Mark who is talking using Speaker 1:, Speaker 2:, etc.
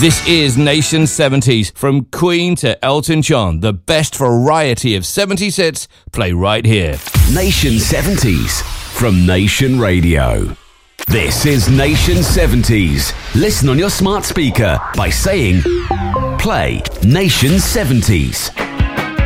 Speaker 1: This is Nation 70s. From Queen to Elton John, the best variety of 70s hits play right here.
Speaker 2: Nation 70s from Nation Radio. This is Nation 70s. Listen on your smart speaker by saying, play Nation 70s.